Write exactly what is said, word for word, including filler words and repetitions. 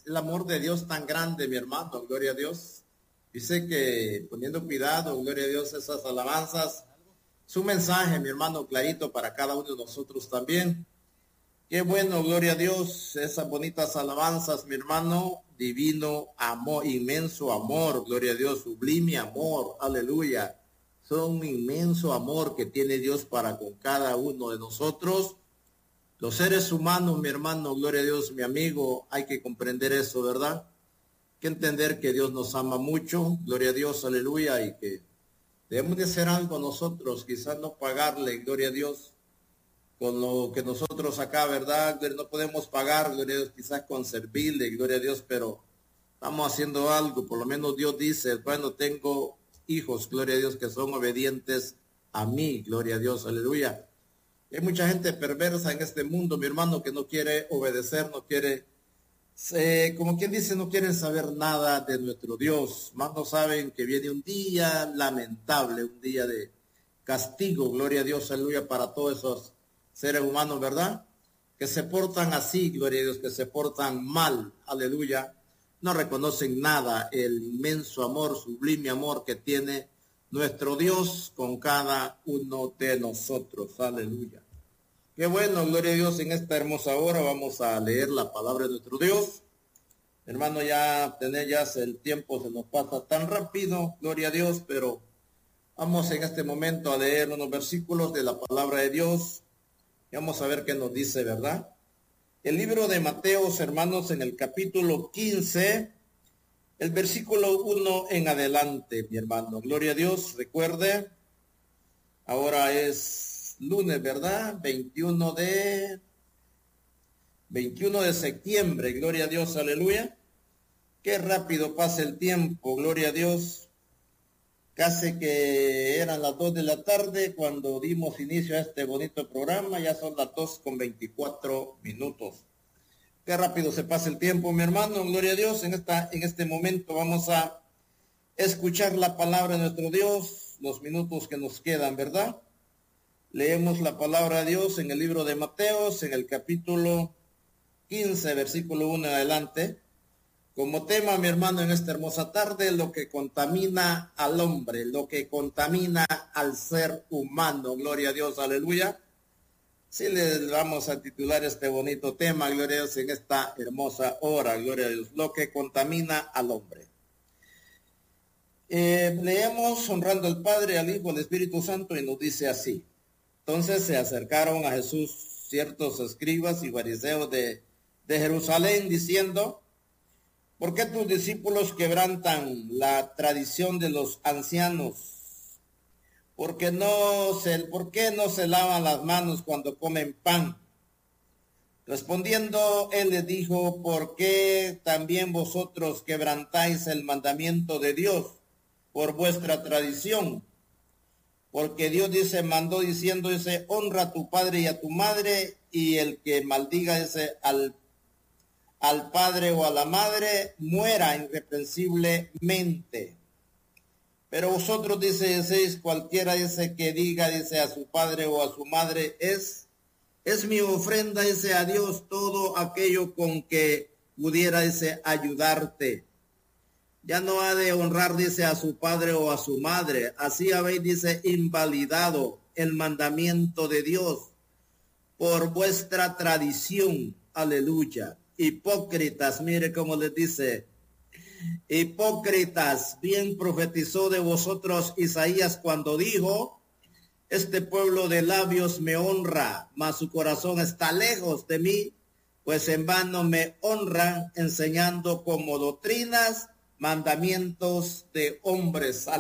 el amor de Dios tan grande, mi hermano, gloria a Dios. Dice que poniendo cuidado, gloria a Dios, esas alabanzas, su mensaje, mi hermano, clarito para cada uno de nosotros también. Qué bueno, gloria a Dios, esas bonitas alabanzas, mi hermano, divino amor, inmenso amor, gloria a Dios, sublime amor, aleluya. Son un inmenso amor que tiene Dios para con cada uno de nosotros. Los seres humanos, mi hermano, gloria a Dios, mi amigo, hay que comprender eso, ¿verdad? Hay que entender que Dios nos ama mucho, gloria a Dios, aleluya, y que debemos de hacer algo nosotros, quizás no pagarle, gloria a Dios, con lo que nosotros acá, ¿verdad? No podemos pagar, gloria a Dios, quizás con servirle, gloria a Dios, pero estamos haciendo algo, por lo menos Dios dice, bueno, tengo hijos, gloria a Dios, que son obedientes a mí, gloria a Dios, aleluya. Hay mucha gente perversa en este mundo, mi hermano, que no quiere obedecer, no quiere, eh, como quien dice, no quieren saber nada de nuestro Dios. Más no saben que viene un día lamentable, un día de castigo, gloria a Dios, aleluya, para todos esos seres humanos, ¿verdad? Que se portan así, gloria a Dios, que se portan mal, aleluya. No reconocen nada, el inmenso amor, sublime amor que tiene nuestro Dios con cada uno de nosotros, aleluya. Qué bueno, gloria a Dios, en esta hermosa hora vamos a leer la palabra de nuestro Dios. Hermano, ya tener ya el tiempo se nos pasa tan rápido, gloria a Dios, pero vamos en este momento a leer unos versículos de la palabra de Dios y vamos a ver qué nos dice, ¿verdad? El libro de Mateos, hermanos, en el capítulo quince, el versículo uno en adelante, mi hermano. Gloria a Dios, recuerde, ahora es lunes, ¿verdad? veintiuno de septiembre, gloria a Dios, aleluya. Qué rápido pasa el tiempo, gloria a Dios. Casi que eran las dos de la tarde cuando dimos inicio a este bonito programa, ya son las dos con veinticuatro minutos. Qué rápido se pasa el tiempo, mi hermano, gloria a Dios. En, esta, en este momento vamos a escuchar la palabra de nuestro Dios, los minutos que nos quedan, ¿verdad? Leemos la palabra de Dios en el libro de Mateos, en el capítulo quince, versículo uno en adelante. Como tema, mi hermano, en esta hermosa tarde, lo que contamina al hombre, lo que contamina al ser humano. Gloria a Dios, aleluya. Sí, le vamos a titular este bonito tema, gloria a Dios, en esta hermosa hora, gloria a Dios, lo que contamina al hombre. Eh, leemos honrando al Padre, al Hijo, al Espíritu Santo, y nos dice así. Entonces se acercaron a Jesús ciertos escribas y fariseos de, de Jerusalén, diciendo, ¿por qué tus discípulos quebrantan la tradición de los ancianos? Porque no se, ¿por qué no se lavan las manos cuando comen pan? Respondiendo, él les dijo, ¿por qué también vosotros quebrantáis el mandamiento de Dios por vuestra tradición? Porque Dios dice, mandó diciendo, dice, honra a tu padre y a tu madre, y el que maldiga dice al, al padre o a la madre, muera irreprensiblemente. Pero vosotros, dice, decís, cualquiera dice que diga, dice, a su padre o a su madre, es, es mi ofrenda, dice, a Dios todo aquello con que pudiera, dice, ayudarte. Ya no ha de honrar, dice, a su padre o a su madre. Así habéis, dice, invalidado el mandamiento de Dios por vuestra tradición. Aleluya. Hipócritas, mire cómo les dice. Hipócritas, bien profetizó de vosotros Isaías cuando dijo, este pueblo de labios me honra, mas su corazón está lejos de mí, pues en vano me honran enseñando como doctrinas mandamientos de hombres.